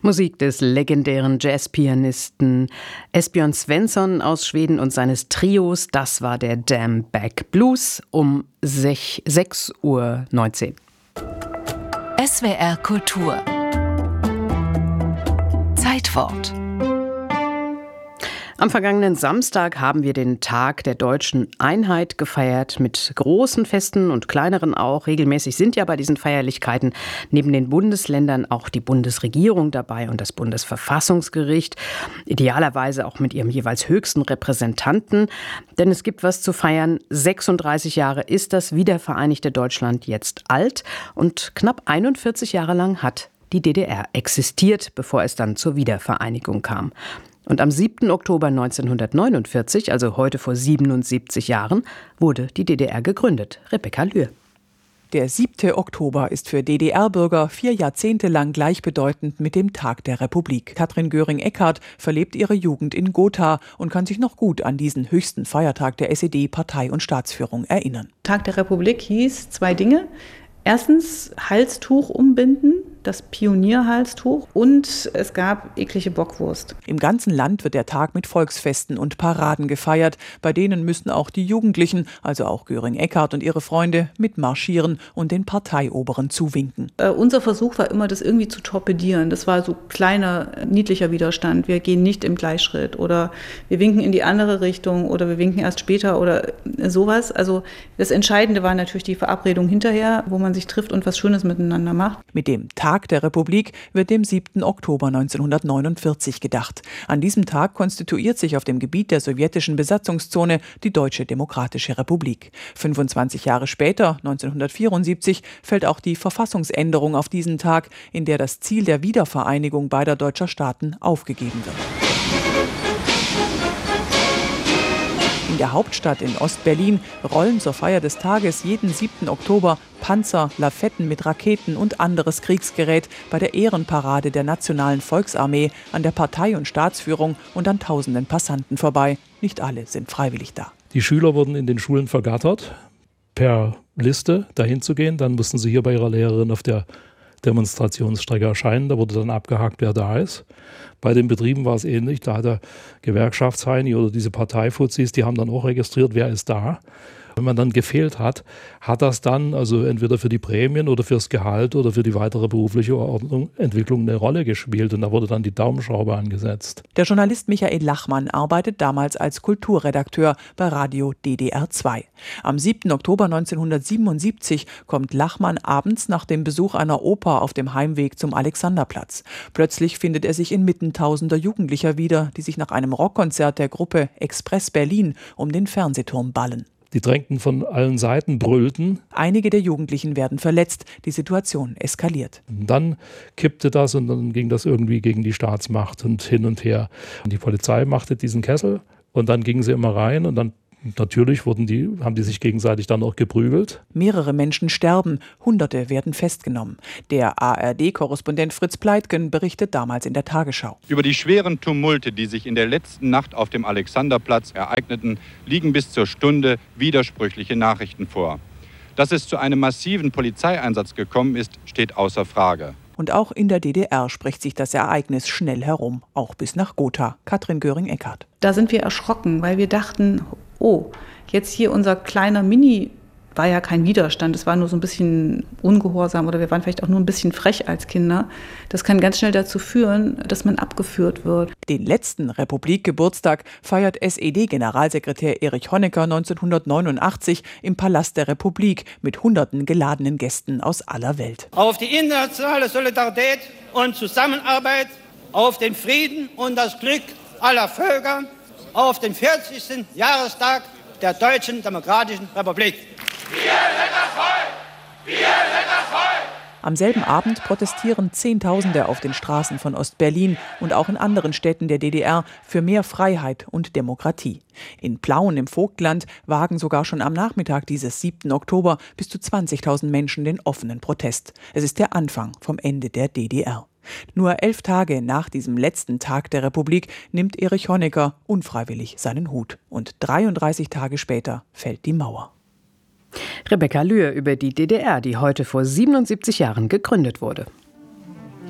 Musik des legendären Jazzpianisten Esbjörn Svensson aus Schweden und seines Trios. Das war der Damn Back Blues um 6:19 Uhr. SWR Kultur Zeitwort. Am vergangenen Samstag haben wir den Tag der deutschen Einheit gefeiert, mit großen Festen und kleineren auch. Regelmäßig sind ja bei diesen Feierlichkeiten neben den Bundesländern auch die Bundesregierung dabei und das Bundesverfassungsgericht, idealerweise auch mit ihrem jeweils höchsten Repräsentanten. Denn es gibt was zu feiern. 36 Jahre ist das wiedervereinigte Deutschland jetzt alt und knapp 41 Jahre lang hat die DDR existiert, bevor es dann zur Wiedervereinigung kam. Und am 7. Oktober 1949, also heute vor 77 Jahren, wurde die DDR gegründet. Rebecca Lühr. Der 7. Oktober ist für DDR-Bürger 4 Jahrzehnte lang gleichbedeutend mit dem Tag der Republik. Katrin Göring-Eckardt verlebt ihre Jugend in Gotha und kann sich noch gut an diesen höchsten Feiertag der SED-Partei- und Staatsführung erinnern. Tag der Republik hieß 2 Dinge. Erstens Halstuch umbinden, das Pionierhalstuch, und es gab eklige Bockwurst. Im ganzen Land wird der Tag mit Volksfesten und Paraden gefeiert. Bei denen müssen auch die Jugendlichen, also auch Göring-Eckardt und ihre Freunde, mitmarschieren und den Parteioberen zuwinken. Unser Versuch war immer, das irgendwie zu torpedieren. Das war so kleiner, niedlicher Widerstand. Wir gehen nicht im Gleichschritt oder wir winken in die andere Richtung oder wir winken erst später oder sowas. Also das Entscheidende war natürlich die Verabredung hinterher, wo man sich trifft und was Schönes miteinander macht. Mit dem Tag der Republik wird dem 7. Oktober 1949 gedacht. An diesem Tag konstituiert sich auf dem Gebiet der sowjetischen Besatzungszone die Deutsche Demokratische Republik. 25 Jahre später, 1974, fällt auch die Verfassungsänderung auf diesen Tag, in der das Ziel der Wiedervereinigung beider deutscher Staaten aufgegeben wird. In der Hauptstadt in Ost-Berlin rollen zur Feier des Tages jeden 7. Oktober Panzer, Lafetten mit Raketen und anderes Kriegsgerät bei der Ehrenparade der Nationalen Volksarmee an der Partei- und Staatsführung und an tausenden Passanten vorbei. Nicht alle sind freiwillig da. Die Schüler wurden in den Schulen vergattert, per Liste dahin zu gehen. Dann mussten sie hier bei ihrer Lehrerin auf der Demonstrationsstrecke erscheinen. Da wurde dann abgehakt, wer da ist. Bei den Betrieben war es ähnlich. Da hat der Gewerkschaftsheini oder diese Parteifuzis, die haben dann auch registriert, wer ist da. Wenn man dann gefehlt hat, hat das dann also entweder für die Prämien oder fürs Gehalt oder für die weitere berufliche Entwicklung eine Rolle gespielt. Und da wurde dann die Daumenschraube angesetzt. Der Journalist Michael Lachmann arbeitet damals als Kulturredakteur bei Radio DDR 2. Am 7. Oktober 1977 kommt Lachmann abends nach dem Besuch einer Oper auf dem Heimweg zum Alexanderplatz. Plötzlich findet er sich inmitten tausender Jugendlicher wieder, die sich nach einem Rockkonzert der Gruppe Express Berlin um den Fernsehturm ballen. Die drängten von allen Seiten, brüllten. Einige der Jugendlichen werden verletzt. Die Situation eskaliert. Und dann kippte das und dann ging das irgendwie gegen die Staatsmacht und hin und her. Und die Polizei machte diesen Kessel und dann gingen sie immer rein und dann natürlich haben die sich gegenseitig dann auch geprügelt. Mehrere Menschen sterben, Hunderte werden festgenommen. Der ARD-Korrespondent Fritz Pleitgen berichtet damals in der Tagesschau. Über die schweren Tumulte, die sich in der letzten Nacht auf dem Alexanderplatz ereigneten, liegen bis zur Stunde widersprüchliche Nachrichten vor. Dass es zu einem massiven Polizeieinsatz gekommen ist, steht außer Frage. Und auch in der DDR spricht sich das Ereignis schnell herum, auch bis nach Gotha. Katrin Göring-Eckardt. Da sind wir erschrocken, weil wir dachten, oh, jetzt hier unser kleiner Mini, war ja kein Widerstand, es war nur so ein bisschen ungehorsam oder wir waren vielleicht auch nur ein bisschen frech als Kinder. Das kann ganz schnell dazu führen, dass man abgeführt wird. Den letzten Republikgeburtstag feiert SED-Generalsekretär Erich Honecker 1989 im Palast der Republik mit hunderten geladenen Gästen aus aller Welt. Auf die internationale Solidarität und Zusammenarbeit, auf den Frieden und das Glück aller Völker, auf den 40. Jahrestag der Deutschen Demokratischen Republik. Wir sind das Volk! Wir sind das Volk! Am selben Abend protestieren Zehntausende auf den Straßen von Ost-Berlin und auch in anderen Städten der DDR für mehr Freiheit und Demokratie. In Plauen im Vogtland wagen sogar schon am Nachmittag dieses 7. Oktober bis zu 20.000 Menschen den offenen Protest. Es ist der Anfang vom Ende der DDR. Nur 11 Tage nach diesem letzten Tag der Republik nimmt Erich Honecker unfreiwillig seinen Hut. Und 33 Tage später fällt die Mauer. Rebecca Lühr über die DDR, die heute vor 77 Jahren gegründet wurde.